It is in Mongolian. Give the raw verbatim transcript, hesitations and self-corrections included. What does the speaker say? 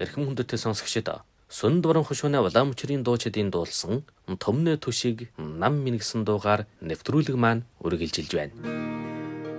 эрхэм хүндэтэй сонсогчид Сүн дуран хушууны Уламжрын дуучидын дуулсан Төмнө төшиг нам мингсэн дуугаар нэвтрүүлэг маань үргэлжилж байна.